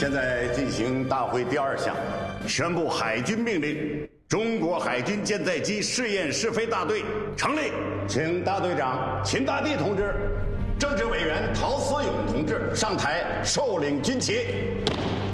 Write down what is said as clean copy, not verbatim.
现在进行大会第2项，宣布海军命令：中国海军舰载机试验试飞大队成立，请大队长秦大地同志、政治委员陶思勇同志上台受领军旗。